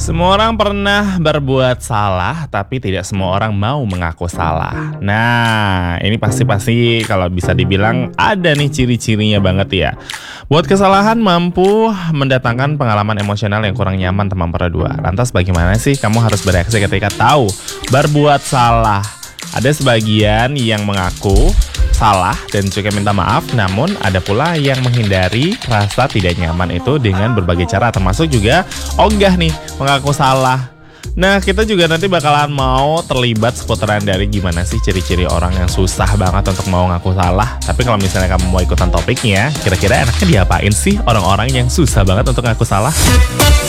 Semua orang pernah berbuat salah, tapi tidak semua orang mau mengaku salah. Nah, ini pasti kalau bisa dibilang ada nih ciri-cirinya banget ya. Buat kesalahan mampu mendatangkan pengalaman emosional yang kurang nyaman teman berdua. Lantas bagaimana sih kamu harus bereaksi ketika tahu berbuat salah? Ada sebagian yang mengaku salah dan juga minta maaf, namun ada pula yang menghindari rasa tidak nyaman itu dengan berbagai cara, termasuk juga ogah nih mengaku salah. Nah, kita juga nanti bakalan mau terlibat seputaran dari gimana sih ciri-ciri orang yang susah banget untuk mau ngaku salah. Tapi kalau misalnya kamu mau ikutan topiknya, kira-kira enaknya diapain sih orang-orang yang susah banget untuk ngaku salah?